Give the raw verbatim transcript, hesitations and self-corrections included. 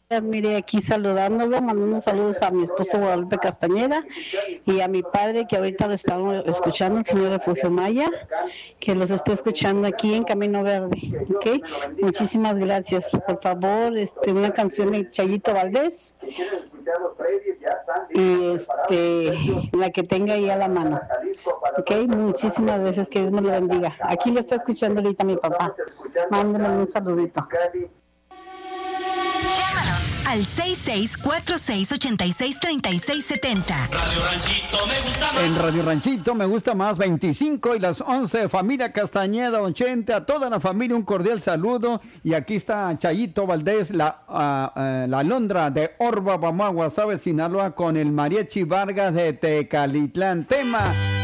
Mire, aquí saludándolo, mandando saludos a mi esposo Guadalupe Castañeda y a mi padre que ahorita lo estamos escuchando, el señor Refugio Maya, que los está escuchando aquí en Camino Verde, ¿ok? Muchísimas gracias. Por favor, este, una canción de Chayito Valdés y este, la que tenga ahí a la mano, ¿ok? Muchísimas gracias, que Dios me lo bendiga. Aquí lo está escuchando ahorita mi papá. Mándame un saludito. Al seis seis cuatro seis ocho seis tres seis siete cero. Radio Ranchito me gusta más. En Radio Ranchito me gusta más, veinticinco y las once, familia Castañeda, ochenta, a toda la familia un cordial saludo. Y aquí está Chayito Valdés, la, uh, uh, la alondra de Orba, Bamagua, Guasave, Sinaloa, con el Mariachi Vargas de Tecalitlán. Tema